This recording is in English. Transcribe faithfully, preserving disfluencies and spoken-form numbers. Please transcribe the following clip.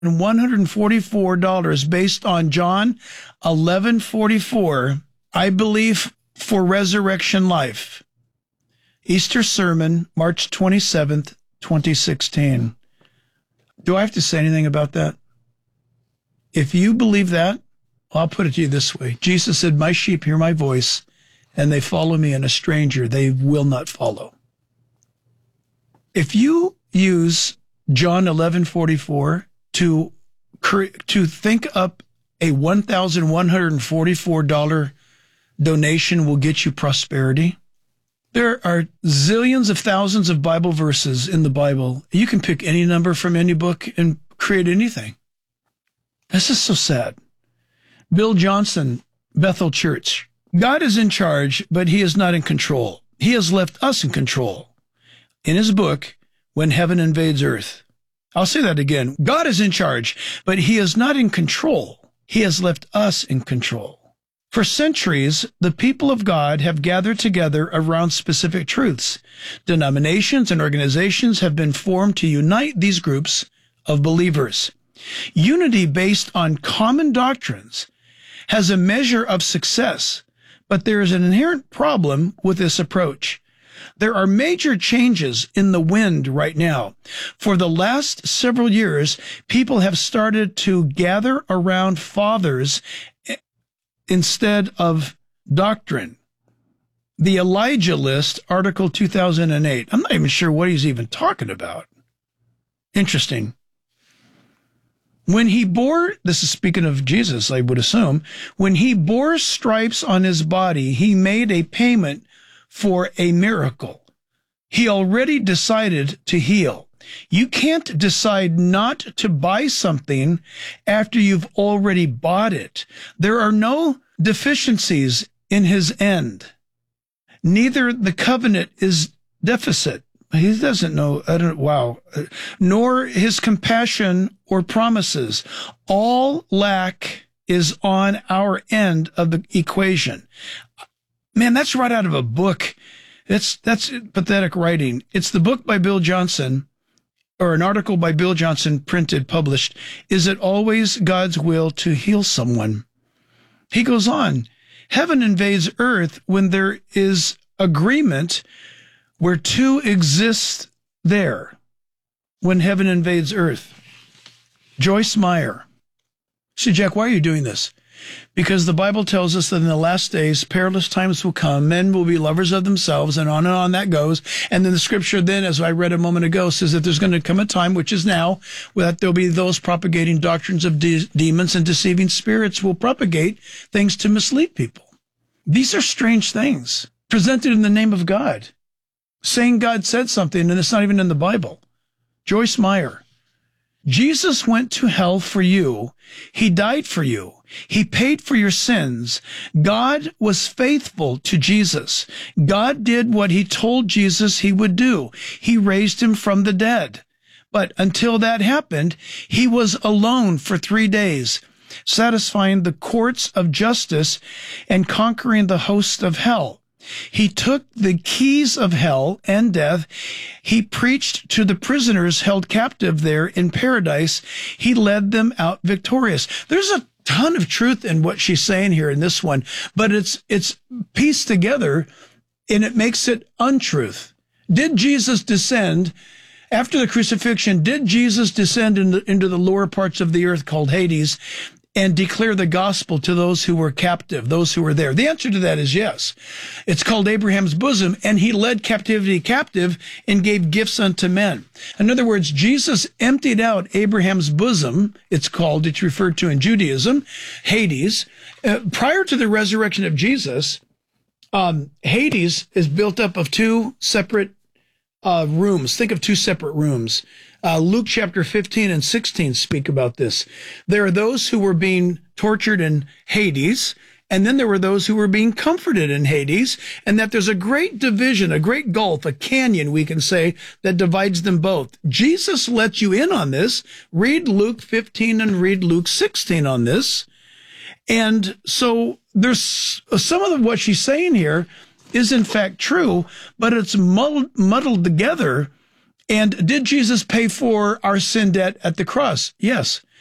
one hundred forty-four dollars based on John eleven forty-four, I believe for resurrection life. Easter sermon, March twenty-seventh, twenty sixteen. Do I have to say anything about that? If you believe that, I'll put it to you this way. Jesus said, my sheep hear my voice, and they follow me, and a stranger they will not follow. If you use John eleven forty-four to, to think up a one thousand one hundred forty-four dollars donation will get you prosperity, there are zillions of thousands of Bible verses in the Bible. You can pick any number from any book and create anything. This is so sad. Bill Johnson, Bethel Church. God is in charge, but he is not in control. He has left us in control. In his book, When Heaven Invades Earth. I'll say that again. God is in charge, but he is not in control. He has left us in control. For centuries, the people of God have gathered together around specific truths. Denominations and organizations have been formed to unite these groups of believers. Unity based on common doctrines has a measure of success, but there is an inherent problem with this approach. There are major changes in the wind right now. For the last several years, people have started to gather around fathers instead of doctrine. The Elijah List, Article two thousand eight. I'm not even sure what he's even talking about. Interesting. When he bore, this is speaking of Jesus, I would assume, when he bore stripes on his body, he made a payment for a miracle. He already decided to heal. You can't decide not to buy something after you've already bought it. There are no deficiencies in his end. Neither the covenant is deficit. He doesn't know, I don't, wow, nor his compassion or promises. All lack is on our end of the equation. Man, that's right out of a book. That's, that's pathetic writing. It's the book by Bill Johnson, or an article by Bill Johnson, printed, published. Is it always God's will to heal someone? He goes on, heaven invades earth when there is agreement where two exist there. When heaven invades earth. Joyce Meyer. See, Jack, why are you doing this? Because the Bible tells us that in the last days, perilous times will come. Men will be lovers of themselves, and on and on that goes. And then the scripture then, as I read a moment ago, says that there's going to come a time, which is now, that there'll be those propagating doctrines of de- demons and deceiving spirits will propagate things to mislead people. These are strange things presented in the name of God, saying God said something, and it's not even in the Bible. Joyce Meyer. Jesus went to hell for you. He died for you. He paid for your sins. God was faithful to Jesus. God did what he told Jesus he would do. He raised him from the dead. But until that happened, he was alone for three days, satisfying the courts of justice and conquering the hosts of hell. He took the keys of hell and death. He preached to the prisoners held captive there in paradise. He led them out victorious. There's a ton of truth in what she's saying here in this one, but it's it's pieced together and it makes it untruth. Did Jesus descend after the crucifixion? Did Jesus descend into, into the lower parts of the earth called Hades and declare the gospel to those who were captive, those who were there? The answer to that is yes. It's called Abraham's bosom, and he led captivity captive and gave gifts unto men. In other words, Jesus emptied out Abraham's bosom, it's called, it's referred to in Judaism, Hades. Uh, prior to the resurrection of Jesus, um, Hades is built up of two separate uh, rooms. Think of two separate rooms. Uh, Luke chapter fifteen and sixteen speak about this. There are those who were being tortured in Hades, and then there were those who were being comforted in Hades, and that there's a great division, a great gulf, a canyon, we can say, that divides them both. Jesus lets you in on this. Read Luke fifteen and read Luke sixteen on this. And so there's some of what she's saying here is in fact true, but it's muddled, muddled together. And did Jesus pay for our sin debt at the cross? Yes.